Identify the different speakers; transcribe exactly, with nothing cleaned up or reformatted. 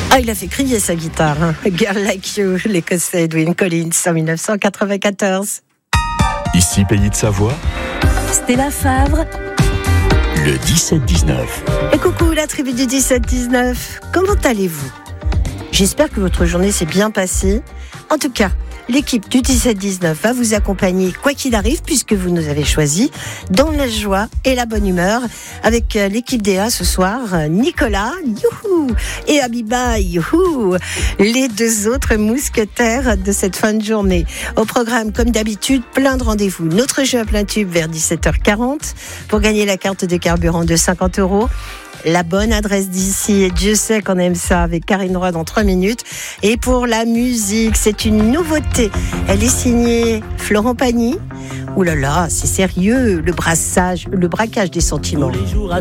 Speaker 1: Ah, il a fait crier sa guitare. Hein. Girl Like You, l'Écossais Edwyn Collins en dix-neuf cent quatre-vingt-quatorze.
Speaker 2: Ici, Pays de Savoie,
Speaker 3: Stella Favre,
Speaker 2: le dix-sept dix-neuf.
Speaker 1: Et coucou la tribu du dix-sept dix-neuf. Comment allez-vous ? J'espère que votre journée s'est bien passée. En tout cas, l'équipe du dix-sept dix-neuf va vous accompagner quoi qu'il arrive puisque vous nous avez choisis dans la joie et la bonne humeur avec l'équipe D A ce soir, Nicolas, youhou, et Abiba, youhou, les deux autres mousquetaires de cette fin de journée. Au programme, comme d'habitude, plein de rendez-vous. Notre jeu à plein tube vers dix-sept heures quarante pour gagner la carte de carburant de cinquante euros. La bonne adresse d'ici, et Dieu sait qu'on aime ça, avec Karine Roy dans trois minutes. Et pour la musique, c'est une nouveauté. Elle est signée Florent Pagny. Ouh là là, c'est sérieux, le brassage, le braquage des sentiments.